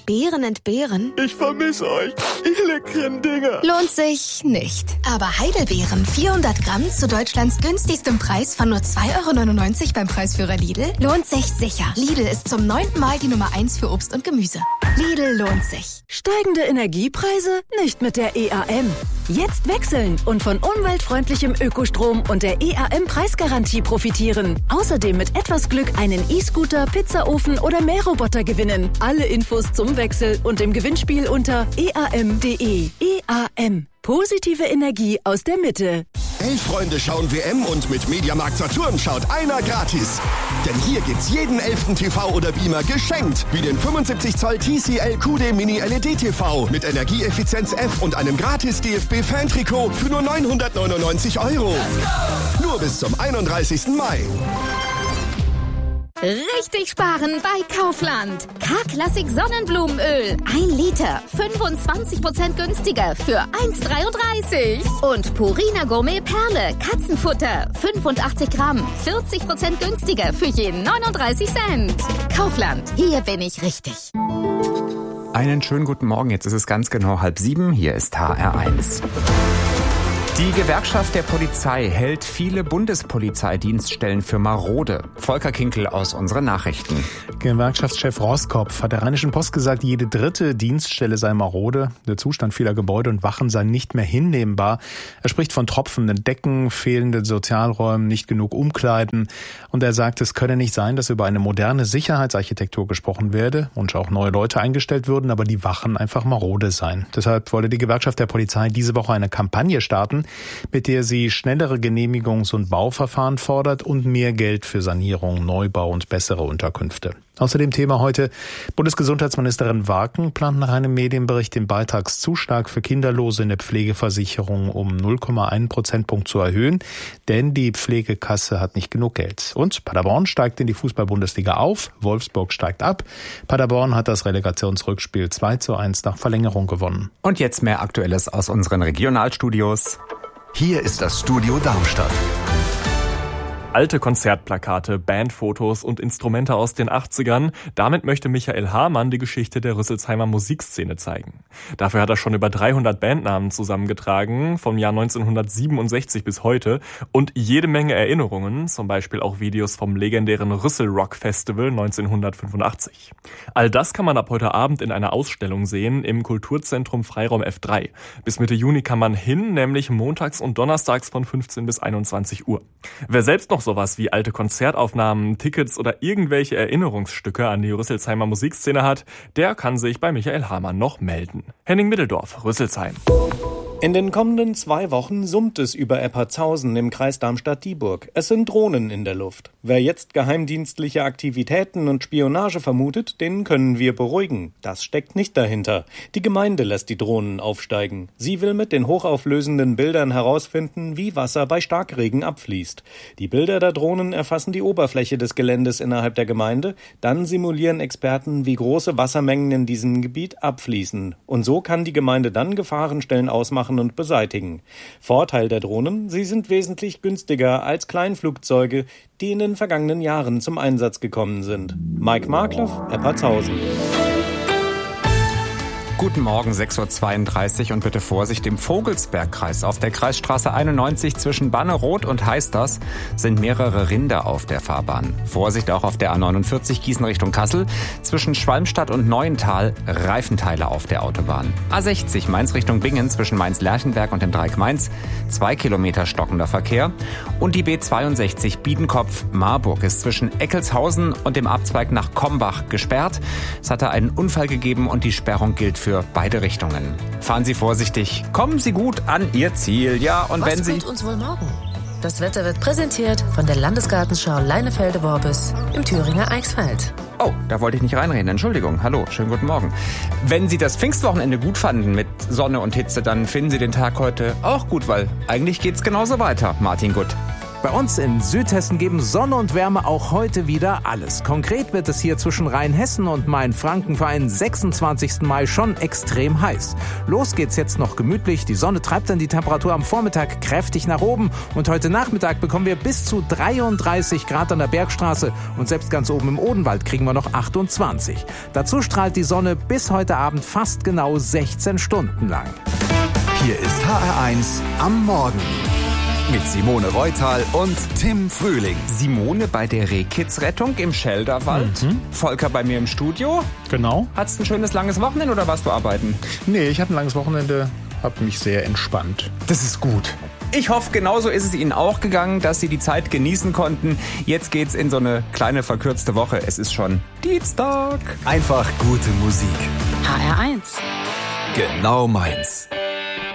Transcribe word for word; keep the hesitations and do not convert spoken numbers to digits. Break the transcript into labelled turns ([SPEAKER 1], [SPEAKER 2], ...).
[SPEAKER 1] Beeren entbehren?
[SPEAKER 2] Ich vermisse euch, ihr leckeren Dinger.
[SPEAKER 1] Lohnt sich nicht. Aber Heidelbeeren vierhundert Gramm zu Deutschlands günstigstem Preis von nur zwei Euro neunundneunzig beim Preisführer Lidl lohnt sich sicher. Lidl ist zum neunten Mal die Nummer eins für Obst und Gemüse. Lidl lohnt sich.
[SPEAKER 3] Steigende Energiepreise? Nicht mit der E A M. Jetzt wechseln und von umweltfreundlichem Ökostrom und der E A M-Preisgarantie profitieren. Außerdem mit etwas Glück einen E-Scooter, Pizzaofen oder Mähroboter gewinnen. Alle Infos zum Wechsel und im Gewinnspiel unter e a m punkt d e. E A M. Positive Energie aus der Mitte.
[SPEAKER 4] Elf-Freunde schauen W M und mit Mediamarkt Saturn schaut einer gratis. Denn hier gibt's jeden elften T V oder Beamer geschenkt. Wie den fünfundsiebzig Zoll T C L Q D Mini L E D T V mit Energieeffizienz F und einem gratis D F B-Fan-Trikot für nur neunhundertneunundneunzig Euro. Nur bis zum einunddreißigsten Mai.
[SPEAKER 5] Richtig sparen bei Kaufland. K-Klassik Sonnenblumenöl. Ein Liter. fünfundzwanzig Prozent günstiger für eins Komma dreiunddreißig. Und Purina Gourmet Perle. Katzenfutter. fünfundachtzig Gramm. vierzig Prozent günstiger für jeden neununddreißig Cent. Kaufland. Hier bin ich richtig.
[SPEAKER 6] Einen schönen guten Morgen. Jetzt ist es ganz genau halb sieben. Hier ist H R eins. Die Gewerkschaft der Polizei hält viele Bundespolizeidienststellen für marode. Volker Kinkel aus unseren Nachrichten.
[SPEAKER 7] Gewerkschaftschef Roskopf hat der Rheinischen Post gesagt, jede dritte Dienststelle sei marode. Der Zustand vieler Gebäude und Wachen sei nicht mehr hinnehmbar. Er spricht von tropfenden Decken, fehlenden Sozialräumen, nicht genug Umkleiden. Und er sagt, es könne nicht sein, dass über eine moderne Sicherheitsarchitektur gesprochen werde und auch neue Leute eingestellt würden, aber die Wachen einfach marode seien. Deshalb wollte die Gewerkschaft der Polizei diese Woche eine Kampagne starten, mit der sie schnellere Genehmigungs- und Bauverfahren fordert und mehr Geld für Sanierung, Neubau und bessere Unterkünfte. Außerdem Thema heute: Bundesgesundheitsministerin Warken plant nach einem Medienbericht den Beitragszuschlag für Kinderlose in der Pflegeversicherung um null Komma eins Prozentpunkt zu erhöhen, denn die Pflegekasse hat nicht genug Geld. Und Paderborn steigt in die Fußball-Bundesliga auf, Wolfsburg steigt ab. Paderborn hat das Relegationsrückspiel zwei zu eins nach Verlängerung gewonnen.
[SPEAKER 6] Und jetzt mehr Aktuelles aus unseren Regionalstudios.
[SPEAKER 4] Hier ist das Studio Darmstadt.
[SPEAKER 2] Alte Konzertplakate, Bandfotos und Instrumente aus den achtzigern. Damit möchte Michael Hamann die Geschichte der Rüsselsheimer Musikszene zeigen. Dafür hat er schon über dreihundert Bandnamen zusammengetragen, vom Jahr neunzehnhundertsiebenundsechzig bis heute. Und jede Menge Erinnerungen, zum Beispiel auch Videos vom legendären Rüssel Rock Festival neunzehnhundertfünfundachtzig. All das kann man ab heute Abend in einer Ausstellung sehen im Kulturzentrum Freiraum F drei. Bis Mitte Juni kann man hin, nämlich montags und donnerstags von fünfzehn bis einundzwanzig Uhr. Wer selbst noch sowas wie alte Konzertaufnahmen, Tickets oder irgendwelche Erinnerungsstücke an die Rüsselsheimer Musikszene hat, der kann sich bei Michael Hamann noch melden. Henning Middeldorf, Rüsselsheim.
[SPEAKER 8] In den kommenden zwei Wochen summt es über Eppertshausen im Kreis Darmstadt-Dieburg. Es sind Drohnen in der Luft. Wer jetzt geheimdienstliche Aktivitäten und Spionage vermutet, den können wir beruhigen. Das steckt nicht dahinter. Die Gemeinde lässt die Drohnen aufsteigen. Sie will mit den hochauflösenden Bildern herausfinden, wie Wasser bei Starkregen abfließt. Die Bilder der Drohnen erfassen die Oberfläche des Geländes innerhalb der Gemeinde. Dann simulieren Experten, wie große Wassermengen in diesem Gebiet abfließen. Und so kann die Gemeinde dann Gefahrenstellen ausmachen und beseitigen. Vorteil der Drohnen: sie sind wesentlich günstiger als Kleinflugzeuge, die in den vergangenen Jahren zum Einsatz gekommen sind. Mike Markloff, Eppertshausen.
[SPEAKER 6] Guten Morgen, sechs Uhr zweiunddreißig und bitte Vorsicht im Vogelsbergkreis. Auf der Kreisstraße einundneunzig zwischen Banneroth und Heisters sind mehrere Rinder auf der Fahrbahn. Vorsicht auch auf der A neunundvierzig Gießen Richtung Kassel. Zwischen Schwalmstadt und Neuental Reifenteile auf der Autobahn. A sechzig Mainz Richtung Bingen zwischen Mainz-Lerchenberg und dem Dreieck Mainz. Zwei Kilometer stockender Verkehr. Und die B zweiundsechzig Biedenkopf-Marburg ist zwischen Eckelshausen und dem Abzweig nach Kombach gesperrt. Es hatte einen Unfall gegeben und die Sperrung gilt für für beide Richtungen. Fahren Sie vorsichtig, kommen Sie gut an Ihr Ziel. Ja, und
[SPEAKER 9] Was
[SPEAKER 6] wenn Sie...
[SPEAKER 9] wird uns wohl morgen? Das Wetter wird präsentiert von der Landesgartenschau Leinefelde-Worbis im Thüringer Eichsfeld.
[SPEAKER 6] Oh, da wollte ich nicht reinreden. Entschuldigung. Hallo, schönen guten Morgen. Wenn Sie das Pfingstwochenende gut fanden mit Sonne und Hitze, dann finden Sie den Tag heute auch gut, weil eigentlich geht's genauso weiter. Martin Gutt.
[SPEAKER 10] Bei uns in Südhessen geben Sonne und Wärme auch heute wieder alles. Konkret wird es hier zwischen Rheinhessen und Main-Franken für einen sechsundzwanzigsten Mai schon extrem heiß. Los geht's jetzt noch gemütlich. Die Sonne treibt dann die Temperatur am Vormittag kräftig nach oben. Und heute Nachmittag bekommen wir bis zu dreiunddreißig Grad an der Bergstraße. Und selbst ganz oben im Odenwald kriegen wir noch achtundzwanzig. Dazu strahlt die Sonne bis heute Abend fast genau sechzehn Stunden lang.
[SPEAKER 11] Hier ist H R eins am Morgen. Mit Simone Reutal und Tim Frühling.
[SPEAKER 6] Simone bei der Rehkitzrettung im Schelderwald. Mhm. Volker bei mir im Studio.
[SPEAKER 7] Genau.
[SPEAKER 6] Hattest du ein schönes langes Wochenende oder warst du arbeiten?
[SPEAKER 7] Nee, ich hatte ein langes Wochenende, hab mich sehr entspannt.
[SPEAKER 6] Das ist gut. Ich hoffe, genauso ist es Ihnen auch gegangen, dass Sie die Zeit genießen konnten. Jetzt geht's in so eine kleine verkürzte Woche. Es ist schon Dienstag.
[SPEAKER 11] Einfach gute Musik.
[SPEAKER 9] H R eins.
[SPEAKER 11] Genau meins.